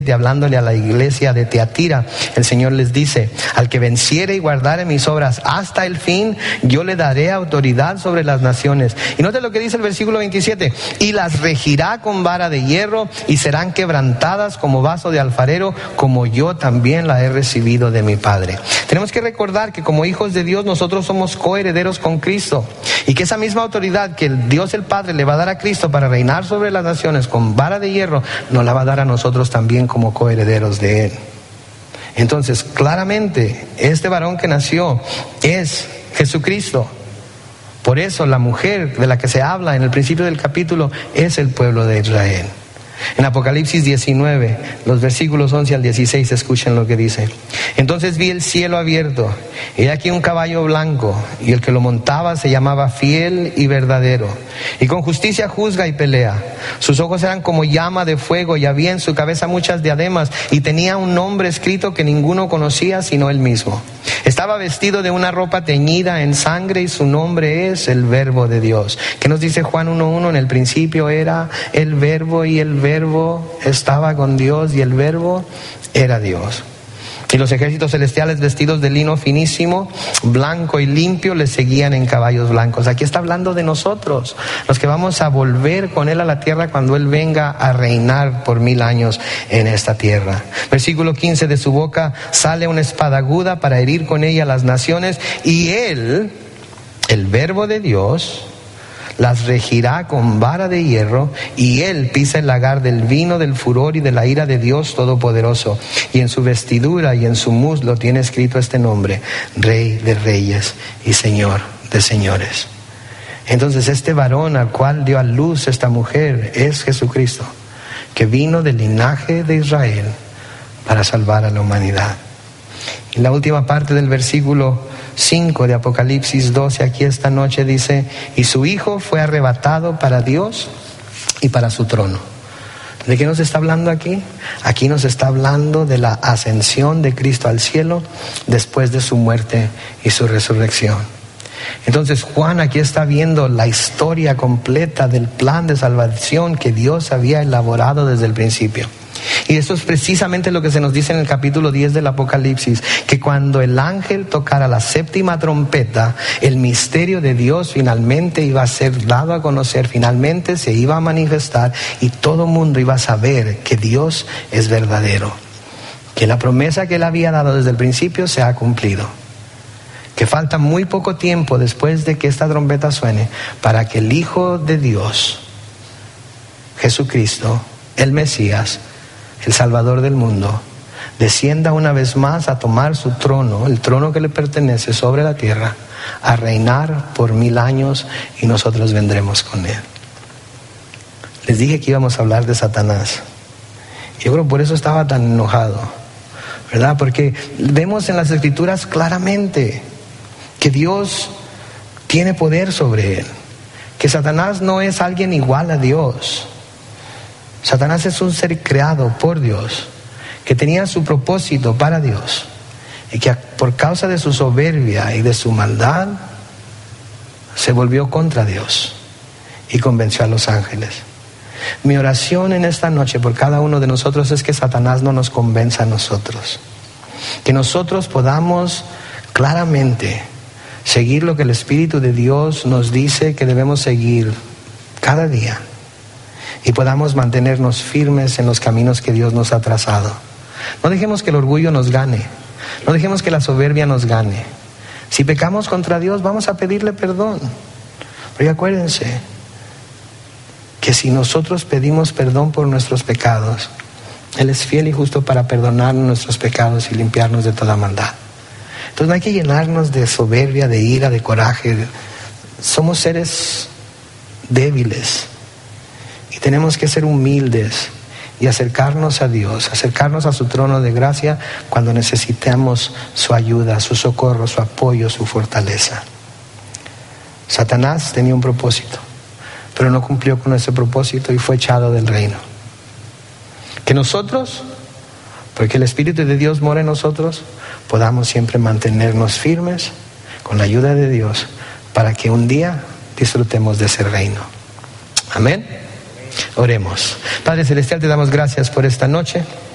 hablándole a la iglesia de Tiatira, el Señor les dice: al que venciere y guardare mis obras hasta el fin, yo le daré autoridad sobre las naciones. Y note lo que dice el versículo 27: y las regirá con vara de hierro, y serán quebrantadas como vaso de alfarero, como yo también la he recibido de mi Padre. Tenemos que recordar que como hijos de Dios nosotros somos coherederos con Cristo, y que esa misma autoridad que el Dios el Padre le va a dar a Cristo para reinar sobre las naciones con vara de hierro, nos la va a dar a nosotros también como coherederos de Él. Entonces, claramente, este varón que nació es Jesucristo. Por eso la mujer de la que se habla en el principio del capítulo es el pueblo de Israel. En Apocalipsis 19, los versículos 11 al 16, escuchen lo que dice: entonces vi el cielo abierto, y aquí un caballo blanco, y el que lo montaba se llamaba Fiel y Verdadero, y con justicia juzga y pelea. Sus ojos eran como llama de fuego, y había en su cabeza muchas diademas, y tenía un nombre escrito que ninguno conocía sino él mismo. Estaba vestido de una ropa teñida en sangre, y su nombre es el Verbo de Dios. ¿Qué nos dice Juan 1:1? En el principio era el Verbo, y el Verbo estaba con Dios, y el Verbo era Dios. Y los ejércitos celestiales, vestidos de lino finísimo, blanco y limpio, le seguían en caballos blancos. Aquí está hablando de nosotros, los que vamos a volver con Él a la tierra cuando Él venga a reinar por 1000 años en esta tierra. Versículo 15: de su boca sale una espada aguda para herir con ella las naciones, y Él, el Verbo de Dios, las regirá con vara de hierro, y Él pisa el lagar del vino del furor y de la ira de Dios Todopoderoso. Y en su vestidura y en su muslo tiene escrito este nombre: Rey de Reyes y Señor de Señores. Entonces este varón al cual dio a luz esta mujer es Jesucristo, que vino del linaje de Israel para salvar a la humanidad. Y la última parte del versículo 5 de Apocalipsis 12, aquí esta noche dice: y su Hijo fue arrebatado para Dios y para su trono. ¿De qué nos está hablando aquí? Aquí nos está hablando de la ascensión de Cristo al cielo después de su muerte y su resurrección. Entonces Juan aquí está viendo la historia completa del plan de salvación que Dios había elaborado desde el principio. Y eso es precisamente lo que se nos dice en el capítulo 10 del Apocalipsis, que cuando el ángel tocara la séptima trompeta, el misterio de Dios finalmente iba a ser dado a conocer, finalmente se iba a manifestar, y todo mundo iba a saber que Dios es verdadero, que la promesa que Él había dado desde el principio se ha cumplido, que falta muy poco tiempo después de que esta trompeta suene para que el Hijo de Dios, Jesucristo, el Mesías, el Salvador del mundo, descienda una vez más a tomar su trono, el trono que le pertenece sobre la tierra, a reinar por 1000 años, y nosotros vendremos con Él. Les dije que íbamos a hablar de Satanás. Yo creo por eso estaba tan enojado, ¿verdad? Porque vemos en las Escrituras claramente que Dios tiene poder sobre él, que Satanás no es alguien igual a Dios. Satanás es un ser creado por Dios, que tenía su propósito para Dios, y que por causa de su soberbia y de su maldad se volvió contra Dios y convenció a los ángeles. Mi oración en esta noche por cada uno de nosotros es que Satanás no nos convenza a nosotros, que nosotros podamos claramente seguir lo que el Espíritu de Dios nos dice que debemos seguir cada día, y podamos mantenernos firmes en los caminos que Dios nos ha trazado. No dejemos que el orgullo nos gane, no dejemos que la soberbia nos gane. Si pecamos contra Dios, vamos a pedirle perdón, pero acuérdense que si nosotros pedimos perdón por nuestros pecados, Él es fiel y justo para perdonar nuestros pecados y limpiarnos de toda maldad. Entonces no hay que llenarnos de soberbia, de ira, de coraje. Somos seres débiles y tenemos que ser humildes y acercarnos a Dios, acercarnos a su trono de gracia cuando necesitamos su ayuda, su socorro, su apoyo, su fortaleza. Satanás tenía un propósito, pero no cumplió con ese propósito y fue echado del reino. Que nosotros, porque el Espíritu de Dios mora en nosotros, podamos siempre mantenernos firmes con la ayuda de Dios para que un día disfrutemos de ese reino. Amén. Oremos. Padre Celestial, te damos gracias por esta noche.